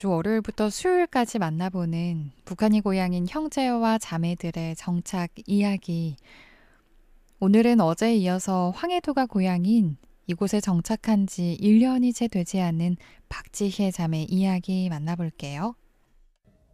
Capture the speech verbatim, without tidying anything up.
주 월요일부터 수요일까지 만나보는 북한이 고향인 형제와 자매들의 정착 이야기. 오늘은 어제에 이어서 황해도가 고향인 이곳에 정착한 지 일 년이 채 되지 않은 박지혜 자매 이야기 만나볼게요.